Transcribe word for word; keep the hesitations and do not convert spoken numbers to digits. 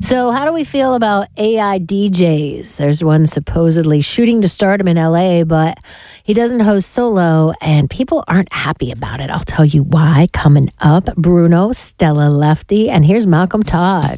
So how do we feel about A I D Js? There's one supposedly shooting to stardom in L A, but he doesn't host solo, and people aren't happy about it. I'll tell you why coming up. Bruno, Stella Lefty, and here's Malcolm Todd.